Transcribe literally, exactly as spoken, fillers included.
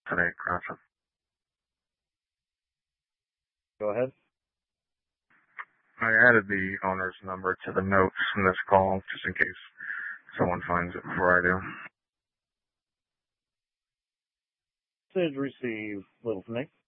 today, gotcha. Go ahead. I added the owner's number to the notes from this call just in case someone finds it before I do. Message received, Little Snake.